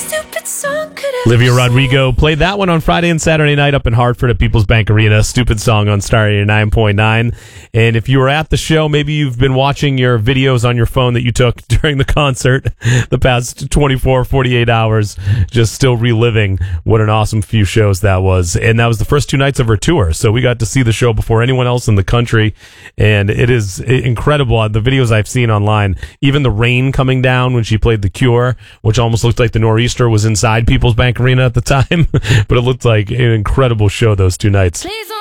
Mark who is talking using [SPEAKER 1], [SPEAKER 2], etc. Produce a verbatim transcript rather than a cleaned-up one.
[SPEAKER 1] stupid song could ever
[SPEAKER 2] Olivia Rodrigo played that one on Friday and Saturday night up in Hartford at People's Bank Arena. Stupid song on Star eighty-nine point nine. And if you were at the show, maybe you've been watching your videos on your phone that you took during the concert the past twenty-four, forty-eight hours, just still reliving what an awesome few shows that was. And that was the first two nights of her tour. So we got to see the show before anyone else in the country. And it is incredible. The videos I've seen online, even the rain coming down when she played The Cure, which almost looked like the nor'easter was inside People's Bank Arena at the time, but it looked like an incredible show those two nights.
[SPEAKER 1] Please don't